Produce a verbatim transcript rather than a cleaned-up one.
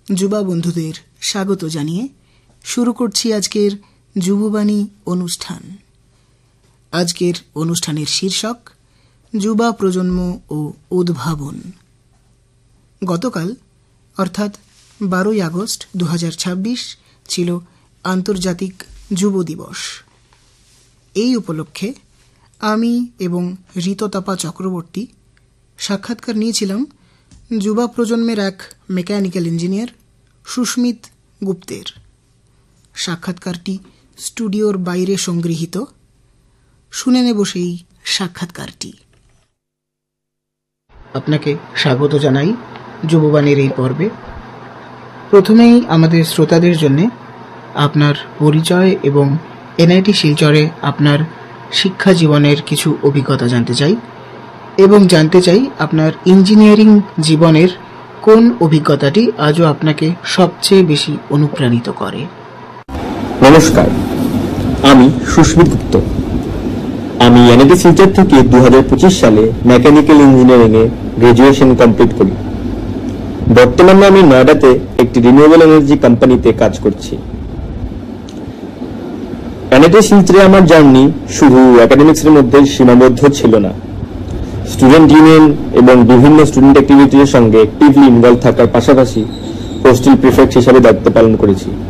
যুবা বন্ধুদের স্বাগত জানিয়ে শুরু করছি আজকের যুববাণী অনুষ্ঠান। আজকের অনুষ্ঠানের শীর্ষক যুবা প্রজন্ম ও উদ্ভাবন। গতকাল অর্থাৎ বারোই আগস্ট দু হাজার ছাব্বিশ ছিল আন্তর্জাতিক যুব দিবস। এই উপলক্ষে আমি এবং ঋততাপা চক্রবর্তী সাক্ষাৎকার নিয়েছিলাম যুবা প্রজন্মের এক মেকানিক্যাল ইঞ্জিনিয়ার সুস্মিত গুপ্তের। সাক্ষাৎকারটি স্টুডিওর বাইরে সংগৃহীত। শুনে নেব সেই সাক্ষাৎকারটি। আপনাকে স্বাগত জানাই যুববাণীর এই পর্বে। প্রথমেই আমাদের শ্রোতাদের জন্য আপনার পরিচয় এবং এনআইটি শিলচরে আপনার শিক্ষা জীবনের কিছু অভিজ্ঞতা জানতে চাই এবং জানতে চাই আপনার ইঞ্জিনিয়ারিং জীবনের কোন অভিজ্ঞতাটি আজও আপনাকে সবচেয়ে বেশি অনুপ্রাণিত করে। নমস্কার, আমি সুস্মিত গুপ্ত। আমি এনআইটি শিলচর থেকে দু হাজার পঁচিশ সালে মেকানিক্যাল ইঞ্জিনিয়ারিং এ গ্রাজুয়েশন কমপ্লিট করি। বর্তমানে আমি নয়ডাতে একটি রিনিউয়েবল এনার্জি কোম্পানিতে কাজ করছি। এনআইটি শিলচরে আমার জার্নি শুধু একাডেমিক্সের মধ্যে সীমাবদ্ধ ছিল না। স্টুডেন্ট ইউনিয়ন এবং বিভিন্ন স্টুডেন্ট অ্যাক্টিভিটির সঙ্গে অ্যাক্টিভলি ইনভলভ থাকার পাশাপাশি হোস্টেল প্রিফেক্ট হিসাবে দায়িত্ব পালন করেছি।